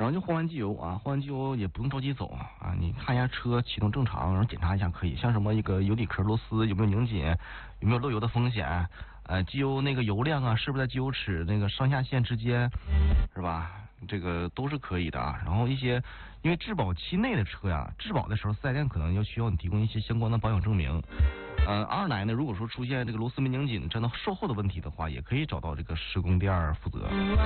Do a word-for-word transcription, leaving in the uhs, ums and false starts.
后就换完机油啊，换完机油也不用着急走啊，你看一下车启动正常，然后检查一下可以，像什么一个油底壳螺丝有没有拧紧，有没有漏油的风险，呃，机油那个油量啊，是不是在机油尺那个上下限之间，是吧？这个都是可以的啊。然后一些因为质保期内的车呀，质保的时候四 S 店可能要需要你提供一些相关的保养证明。呃，二来呢，如果说出现这个螺丝没拧紧这样的售后的问题的话，也可以找到这个施工店负责。